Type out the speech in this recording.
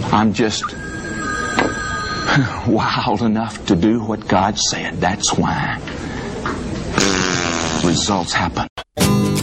I'm just wild enough to do what God said. That's why results happen.